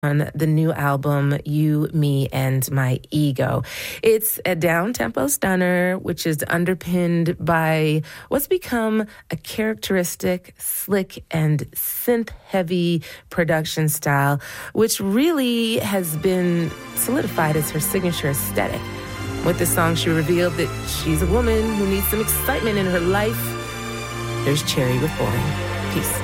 on the new album, You, Me, and My Ego. It's a down-tempo stunner, which is underpinned by what's become a characteristic, slick, and synth-heavy production style, which really has been solidified as her signature aesthetic. With this song, she revealed that she's a woman who needs some excitement in her life. There's Cherry with Boring. Peace.